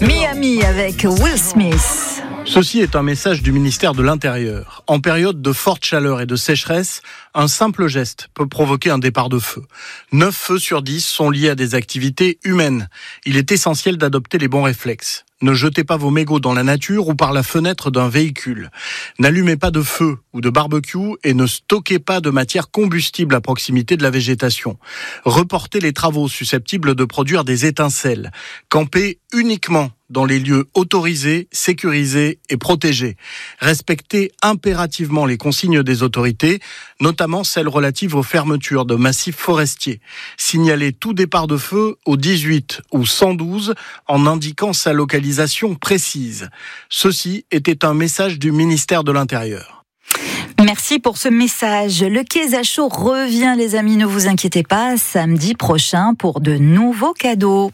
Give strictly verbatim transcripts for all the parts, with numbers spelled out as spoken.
Miami avec Will Smith. Ceci est un message du ministère de l'Intérieur. En période de forte chaleur et de sécheresse, un simple geste peut provoquer un départ de feu. neuf feux sur dix sont liés à des activités humaines. Il est essentiel d'adopter les bons réflexes. Ne jetez pas vos mégots dans la nature ou par la fenêtre d'un véhicule. N'allumez pas de feu ou de barbecue et ne stockez pas de matière combustible à proximité de la végétation. Reportez les travaux susceptibles de produire des étincelles. Campez uniquement dans les lieux autorisés, sécurisés et protégés. Respectez impérativement les consignes des autorités, notamment celles relatives aux fermetures de massifs forestiers. Signalez tout départ de feu au dix-huit ou cent douze en indiquant sa localisation précise. Ceci était un message du ministère de l'Intérieur. Merci pour ce message. Le Keza Show revient, les amis, ne vous inquiétez pas, samedi prochain pour de nouveaux cadeaux.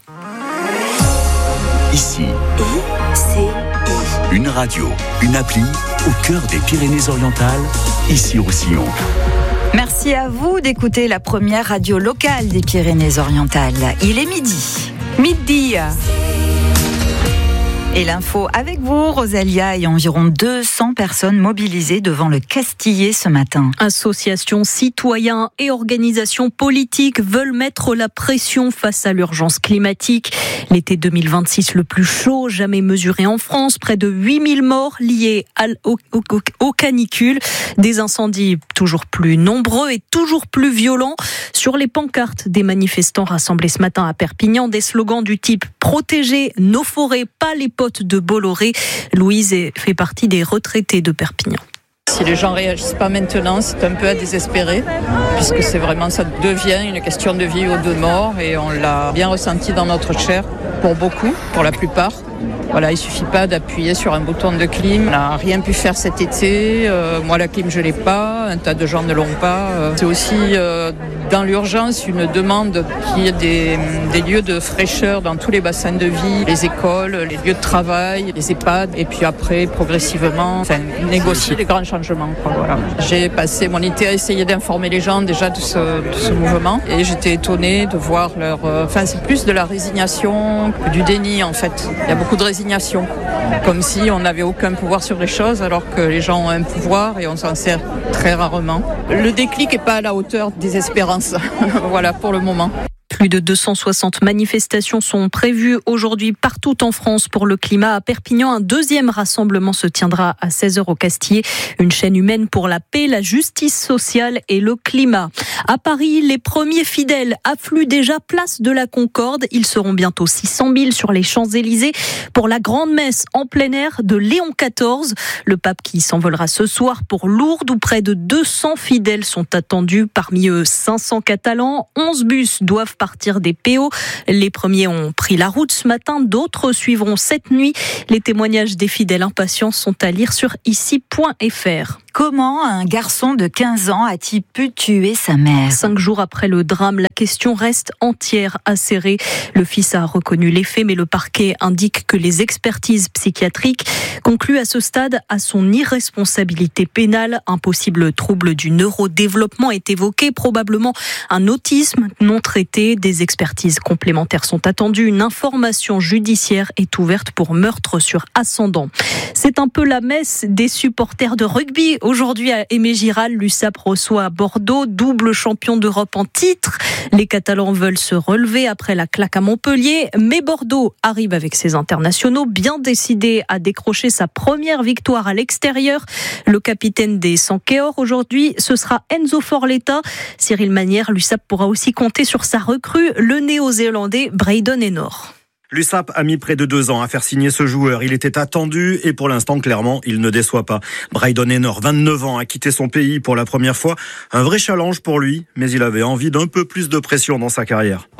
Ici, une radio, une appli au cœur des Pyrénées-Orientales, ici Roussillon. Merci à vous d'écouter la première radio locale des Pyrénées-Orientales. Il est midi. Midi. Et l'info avec vous, Rosalia, et environ deux cents personnes mobilisées devant le Castillet ce matin. Associations, citoyens et organisations politiques veulent mettre la pression face à l'urgence climatique. L'été deux mille vingt-six le plus chaud jamais mesuré en France, près de huit mille morts liés à, au, au, au canicule. Des incendies toujours plus nombreux et toujours plus violents. Sur les pancartes des manifestants rassemblés ce matin à Perpignan, des slogans du type « Protéger nos forêts, pas les potes de Bolloré ». Louise fait partie des retraités de Perpignan. Si les gens ne réagissent pas maintenant, c'est un peu à désespérer, puisque c'est vraiment, ça devient une question de vie ou de mort, et on l'a bien ressenti dans notre chair, pour beaucoup, pour la plupart. Voilà, il ne suffit pas d'appuyer sur un bouton de clim. On n'a rien pu faire cet été. Euh, moi, la clim, je ne l'ai pas. Un tas de gens ne l'ont pas. Euh, c'est aussi, euh, dans l'urgence, une demande qu'il y ait des, des lieux de fraîcheur dans tous les bassins de vie, les écoles, les lieux de travail, les EHPAD. Et puis après, progressivement, enfin, négocier les grands changements. Quoi, voilà. J'ai passé mon été à essayer d'informer les gens déjà de ce, de ce mouvement. Et j'étais étonnée de voir leur... Euh, enfin, c'est plus de la résignation que du déni, en fait. Il y a beaucoup de résignation, comme si on n'avait aucun pouvoir sur les choses, alors que les gens ont un pouvoir et on s'en sert très rarement. Le déclic n'est pas à la hauteur des espérances, voilà pour le moment. Plus de deux cent soixante manifestations sont prévues aujourd'hui partout en France pour le climat. À Perpignan, un deuxième rassemblement se tiendra à seize heures au Castillet. Une chaîne humaine pour la paix, la justice sociale et le climat. À Paris, les premiers fidèles affluent déjà place de la Concorde. Ils seront bientôt six cent mille sur les Champs-Élysées pour la grande messe en plein air de Léon quatorze. Le pape qui s'envolera ce soir pour Lourdes où près de deux cents fidèles sont attendus. Parmi eux, cinq cents Catalans. onze bus doivent partir des P O. Les premiers ont pris la route ce matin, d'autres suivront cette nuit. Les témoignages des fidèles impatients sont à lire sur ici point f r. Comment un garçon de quinze ans a-t-il pu tuer sa mère ? Cinq jours après le drame, la question reste entière à serrer. Le fils a reconnu les faits, mais le parquet indique que les expertises psychiatriques concluent à ce stade à son irresponsabilité pénale. Un possible trouble du neurodéveloppement est évoqué, probablement un autisme non traité. Des expertises complémentaires sont attendues. Une information judiciaire est ouverte pour meurtre sur ascendant. C'est un peu la messe des supporters de rugby. Aujourd'hui à Aimé Giral, l'U S A P reçoit Bordeaux, double champion d'Europe en titre. Les Catalans veulent se relever après la claque à Montpellier, mais Bordeaux arrive avec ses internationaux bien décidé à décrocher sa première victoire à l'extérieur. Le capitaine des Sankéors aujourd'hui, ce sera Enzo Forletta. Cyril Manière, l'U S A P pourra aussi compter sur sa recrue, le néo-zélandais Braydon Ennor. L'U S A P a mis près de deux ans à faire signer ce joueur. Il était attendu et pour l'instant, clairement, il ne déçoit pas. Braydon Ennor, vingt-neuf ans, a quitté son pays pour la première fois. Un vrai challenge pour lui, mais il avait envie d'un peu plus de pression dans sa carrière.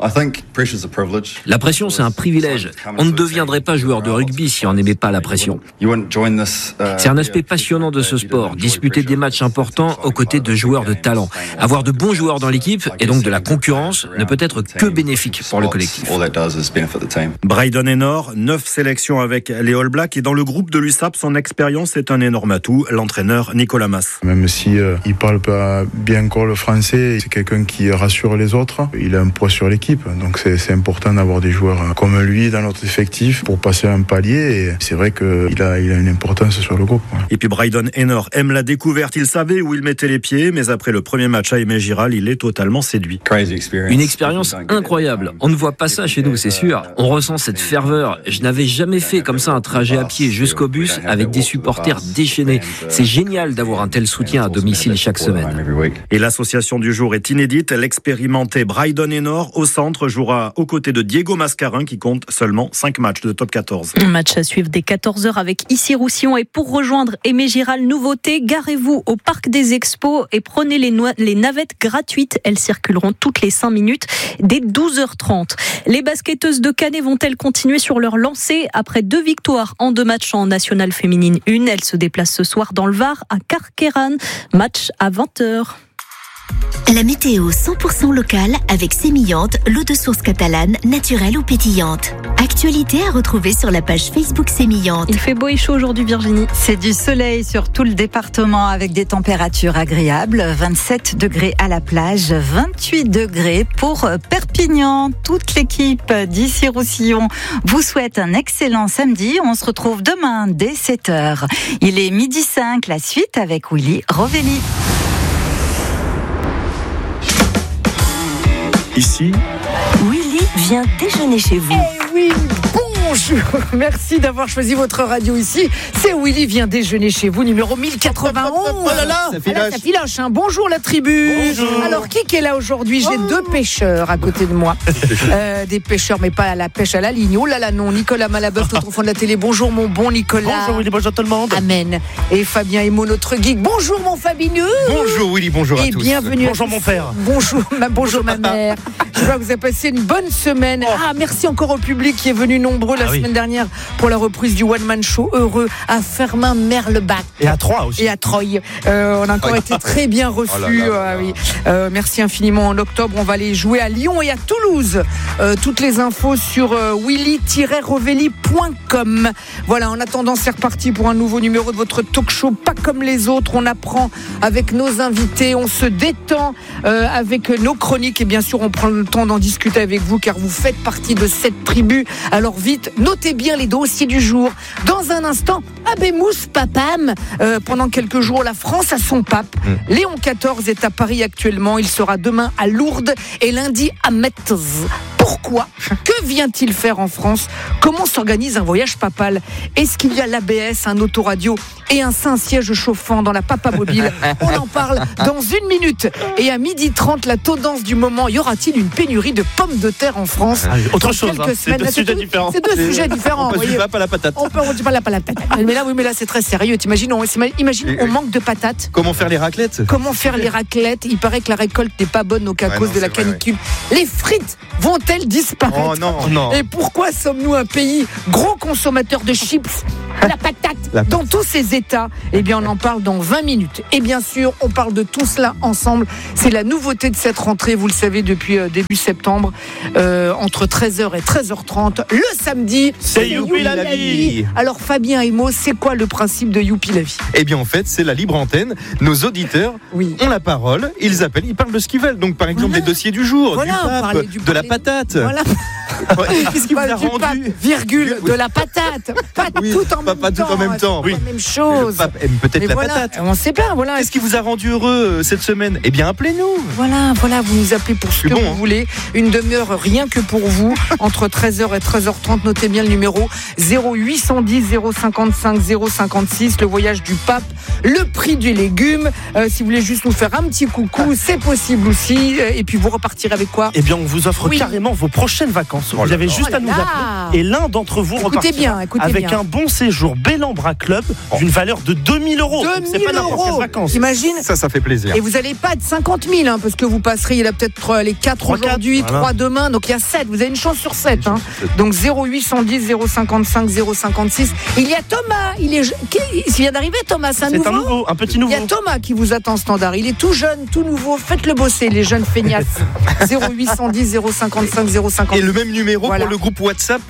La pression, c'est un privilège. On ne deviendrait pas joueur de rugby si on n'aimait pas la pression. C'est un aspect passionnant de ce sport, disputer des matchs importants aux côtés de joueurs de talent. Avoir de bons joueurs dans l'équipe et donc de la concurrence ne peut être que bénéfique pour le collectif. Brydon Enor, neuf sélections avec les All Blacks et dans le groupe de l'U S A P, son expérience est un énorme atout. L'entraîneur Nicolas Mas. Même si euh, il parle pas bien encore le français, c'est quelqu'un qui rassure les autres. Il a un poids sur l'équipe, donc c'est, c'est important d'avoir des joueurs comme lui dans notre effectif pour passer un palier. Et c'est vrai qu'il a, il a une importance sur le groupe. Ouais. Et puis Brydon Enor aime la découverte. Il savait où il mettait les pieds, mais après le premier match à Aimé Giral, il est totalement séduit. Une expérience incroyable. On ne voit pas ça chez nous, c'est sûr. On ressent cette ferveur. Je n'avais jamais fait comme ça un trajet à pied jusqu'au bus avec des supporters déchaînés. C'est génial d'avoir un tel soutien à domicile chaque semaine. Et l'association du jour est inédite. L'expérimenté Brydon Enor au centre jouera aux côtés de Diego Mascarin qui compte seulement cinq matchs de top quatorze. Un match à suivre dès quatorze heures avec Issy-Roussillon. Et pour rejoindre Aimé Giral, nouveauté, garez-vous au Parc des Expos et prenez les, no- les navettes gratuites. Elles circuleront toutes les cinq minutes dès douze heures trente. Les basketteuses de Canet vont-elles continuer sur leur lancée après deux victoires en deux matchs en Nationale Féminine un? Elles se déplacent ce soir dans le Var à Carqueiranne. Match à vingt heures. La météo cent pour cent locale avec Sémillante, l'eau de source catalane, naturelle ou pétillante. Actualité à retrouver sur la page Facebook Sémillante. Il fait beau et chaud aujourd'hui, Virginie. C'est du soleil sur tout le département avec des températures agréables. vingt-sept degrés à la plage, vingt-huit degrés pour Perpignan. Toute l'équipe d'Issy-Roussillon vous souhaite un excellent samedi. On se retrouve demain dès sept heures. Il est midi cinq, la suite avec Willy Rovelli. Ici, Willy vient déjeuner chez vous. Eh oui, bonjour. Merci d'avoir choisi votre radio ici. C'est Willy vient déjeuner chez vous, numéro mille quatre-vingt-onze. Oh là là, ça filoche. Ah là, ça filoche, hein. Bonjour la tribu. Bonjour. Alors, qui est là aujourd'hui? J'ai deux pêcheurs à côté de moi. euh, des pêcheurs, mais pas à la pêche à la ligne. Oh là là, non. Nicolas Malabeuf, tout au fond de la télé. Bonjour mon bon Nicolas. Bonjour Willy, bonjour tout le monde. Amen. Et Fabien Emo, notre geek. Bonjour mon Fabineux. Bonjour Willy, bonjour à Et tous. bienvenue. Bonjour mon père. Bonjour ma, bonjour ma mère. Je vois que vous avez passé une bonne semaine. Ah, merci encore au public qui est venu nombreux la Ah oui. semaine dernière pour la reprise du One Man Show heureux à Fermin-Merlebach. Et à Troyes aussi. Et à Troyes. Euh, on a encore été très bien reçus. Oh là là là euh, oui. euh, merci infiniment. En octobre, on va aller jouer à Lyon et à Toulouse. Euh, toutes les infos sur euh, willy tiret rovelli point com. Voilà, en attendant, c'est reparti pour un nouveau numéro de votre talk show. Pas comme les autres. On apprend avec nos invités. On se détend euh, avec nos chroniques. Et bien sûr, on prend le temps d'en discuter avec vous car vous faites partie de cette tribu. Alors vite, notez bien les dossiers du jour. Dans un instant, Abemous Papam. Euh, pendant quelques jours, la France a son pape. Mmh. Léon quatorze est à Paris actuellement. Il sera demain à Lourdes et lundi à Metz. Pourquoi? Que vient-il faire en France? Comment s'organise un voyage papal? Est-ce qu'il y a l'A B S, un autoradio et un Saint-Siège chauffant dans la Papa Mobile? On en parle dans une minute. Et à midi trente, la tendance du moment, y aura-t-il une pénurie de pommes de terre en France? Ah, autre dans chose, hein. C'est deux Là, sujets tout, différents. C'est deux c'est sujets différents. On passe du pape à la patate. On peut, on dit pas la patate. Mais là, oui, mais là, c'est très sérieux. T'imagines, on, imagine, on manque de patates. Comment faire les raclettes? Comment faire les raclettes? Il paraît que la récolte n'est pas bonne au cas ouais, cause non, de la canicule. Ouais, ouais. Les frites vont-elles disparaître? Oh non, non. Et pourquoi sommes-nous un pays gros consommateur de chips? La patate, la dans tous ces états, eh bien on en parle dans vingt minutes. Et bien sûr, on parle de tout cela ensemble. C'est la nouveauté de cette rentrée, vous le savez, depuis euh, début septembre, euh, entre treize heures et treize heures trente, le samedi. C'est Youpi la vie. Alors Fabien Emo, c'est quoi le principe de Youpi la vie? Eh bien en fait, c'est la libre antenne. Nos auditeurs oui. ont la parole, ils appellent, ils parlent de ce qu'ils veulent. Donc par exemple, voilà. des dossiers du jour, voilà, du pape, du de la patate. Voilà. Qu'est-ce qui vous a rendu pape, virgule, de la patate. Pas oui, tout en pas, même pas temps. tout en même temps. C'est oui. la même chose. Le pape aime peut-être la voilà, patate. On sait pas, voilà. Qu'est-ce qui vous a rendu heureux cette semaine? Eh bien, appelez-nous. Voilà, voilà, vous nous appelez pour ce que bon, vous hein. voulez. Une demi-heure rien que pour vous, entre treize heures et treize heures trente. Notez bien le numéro zéro huit un zéro zéro cinquante-cinq zéro cinquante-six, le voyage du pape, le prix du légume. Euh, si vous voulez juste nous faire un petit coucou, c'est possible aussi. Et puis vous repartirez avec quoi? Eh bien, on vous offre oui. carrément vos prochaines vacances. Vous avez juste oh à nous appeler et l'un d'entre vous écoutez repartira bien, écoutez avec bien. un bon séjour Bellambra Club oh. d'une valeur de deux mille euros. deux mille c'est pas n'importe quelle vacances. Imagine. Ça, ça fait plaisir. Et vous n'allez pas être cinquante mille, hein, parce que vous passerez, il y a peut-être les quatre aujourd'hui, voilà. trois demain, donc il y a sept. Vous avez une chance sur sept. Hein. Donc zéro huit un zéro zéro cinquante-cinq zéro cinquante-six. Il y a Thomas. Il est, qui, il vient d'arriver, Thomas. C'est un c'est nouveau. un nouveau, un petit nouveau. Il y a Thomas qui vous attend standard. Il est tout jeune, tout nouveau. Faites-le bosser, les jeunes feignasses. zéro huit un zéro zéro cinquante-cinq zéro cinquante-six. Et le même numéro voilà. pour le groupe WhatsApp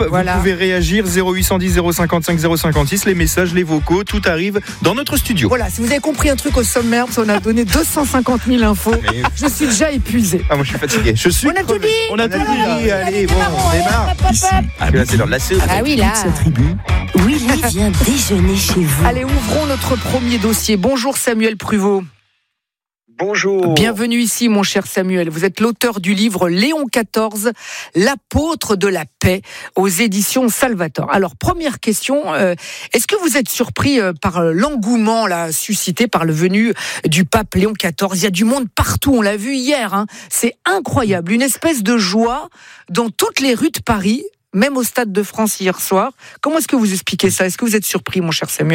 Voilà. Vous pouvez réagir zéro huit cent dix zéro cinquante-cinq zéro cinquante-six, les messages, les vocaux, tout arrive dans notre studio. Voilà, si vous avez compris un truc au sommaire, parce qu'on a donné deux cent cinquante mille infos, Mais... je suis déjà épuisé. Ah, moi je suis fatigué. Je suis on a tout dit. On a tout dit. Allez, bon, on démarre. Ici, à Là, c'est l'heure de la séance. Ah oui, là. toute sa tribu, Willy vient déjeuner chez vous. Allez, ouvrons notre premier dossier. Bonjour Samuel Pruvot. Bonjour. Bienvenue ici, mon cher Samuel. Vous êtes l'auteur du livre Léon quatorze, l'apôtre de la paix, aux éditions Salvator. Alors, première question, euh, est-ce que vous êtes surpris euh, par l'engouement là, suscité par le venu du pape Léon quatorze ? Il y a du monde partout, on l'a vu hier. Hein. C'est incroyable, une espèce de joie dans toutes les rues de Paris, même au Stade de France hier soir. Comment est-ce que vous expliquez ça ? Est-ce que vous êtes surpris, mon cher Samuel ?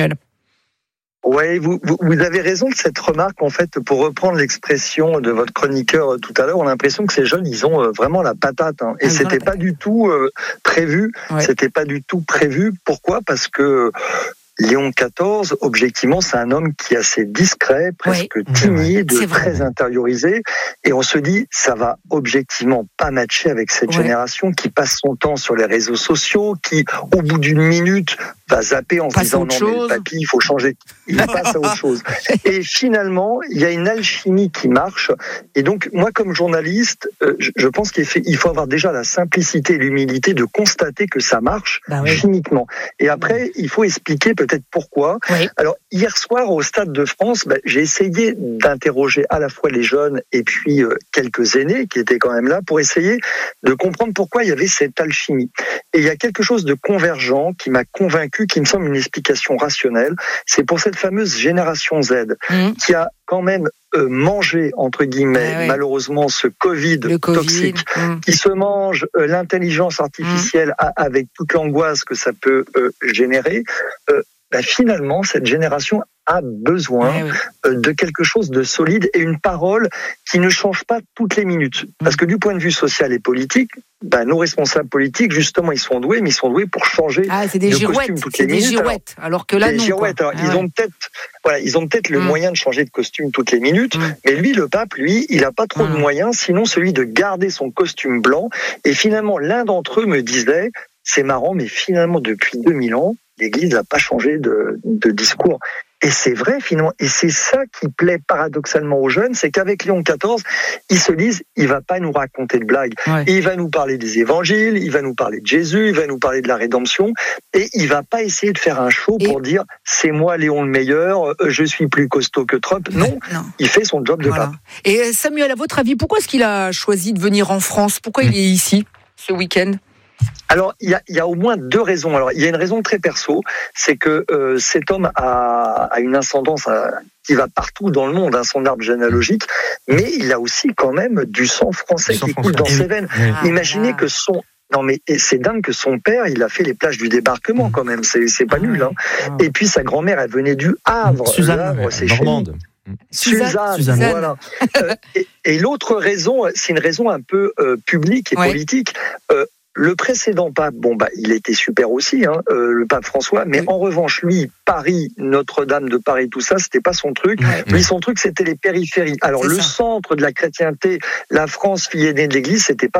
Oui, vous, vous, vous avez raison de cette remarque. En fait, pour reprendre l'expression de votre chroniqueur tout à l'heure, on a l'impression que ces jeunes, ils ont vraiment la patate. Hein. Et ah, c'était pas du tout euh, prévu. Ouais. C'était pas du tout prévu. Pourquoi ? Parce que Léon quatorze, objectivement, c'est un homme qui est assez discret, presque oui. timide, très intériorisé. Et on se dit, ça va objectivement pas matcher avec cette ouais. génération qui passe son temps sur les réseaux sociaux, qui, au bout d'une minute, va zapper en se disant, non, mais le papy, il faut changer. Il passe à autre chose. Et finalement, il y a une alchimie qui marche. Et donc, moi, comme journaliste, je pense qu'il faut avoir déjà la simplicité et l'humilité de constater que ça marche bah oui. chimiquement. Et après, il faut expliquer peut-être pourquoi. Oui. Alors, hier soir, au Stade de France, bah, j'ai essayé d'interroger à la fois les jeunes et puis euh, quelques aînés qui étaient quand même là pour essayer de comprendre pourquoi il y avait cette alchimie. Et il y a quelque chose de convergent qui m'a convaincu, qui me semble une explication rationnelle. C'est pour cette fameuse génération Z mmh. qui a quand même euh, mangé, entre guillemets, ah oui. malheureusement, ce Covid, Le COVID toxique, mmh. qui se mange euh, l'intelligence artificielle mmh. à, avec toute l'angoisse que ça peut euh, générer. Euh, bah, finalement, cette génération a besoin ouais, ouais. de quelque chose de solide et une parole qui ne change pas toutes les minutes. Parce que du point de vue social et politique, bah, nos responsables politiques, justement, ils sont doués, mais ils sont doués pour changer ah, c'est des de girouettes, costume toutes c'est les des minutes. Girouettes, alors, alors que là, des non. Girouettes, alors, ah, ils, ouais. ont peut-être, voilà, ils ont peut-être le mmh. moyen de changer de costume toutes les minutes, mmh. mais lui, le pape, lui, il n'a pas trop mmh. de moyens, sinon celui de garder son costume blanc. Et finalement, l'un d'entre eux me disait, c'est marrant, mais finalement, depuis deux mille ans, l'Église n'a pas changé de, de discours. Et c'est vrai, finalement. Et c'est ça qui plaît paradoxalement aux jeunes, c'est qu'avec Léon quatorze, ils se disent, il va pas nous raconter de blagues. Ouais. Il va nous parler des évangiles, il va nous parler de Jésus, il va nous parler de la rédemption. Et il va pas essayer de faire un show et... pour dire, c'est moi Léon le meilleur, je suis plus costaud que Trump. Non, non. Il fait son job de voilà. pape. Et Samuel, à votre avis, pourquoi est-ce qu'il a choisi de venir en France ? Pourquoi mmh. il est ici, ce week-end ? Alors, il y a, il y a au moins deux raisons. Alors, il y a une raison très perso, c'est que euh, cet homme a, a une ascendance à, qui va partout dans le monde, hein, son arbre généalogique, mais il a aussi quand même du sang français du qui sang coule français. dans ses veines. Ah, Imaginez ah. que son... Non mais c'est dingue que son père, il a fait les plages du débarquement quand même, c'est, c'est pas nul. Hein. Et puis sa grand-mère, elle venait du Havre. Suzanne, Havre, c'est Normande. Suzanne, Suzanne, Suzanne, voilà. euh, et, et l'autre raison, c'est une raison un peu euh, publique et ouais. politique. Euh, Le précédent pape, bon bah, il était super aussi, hein, euh, le pape François, mais oui. en revanche, lui, Paris, Notre-Dame de Paris, tout ça, c'était pas son truc. Ouais. Lui, son truc, c'était les périphéries. Alors, c'est le ça. centre de la chrétienté, la France, fille aînée de l'Église, c'était pas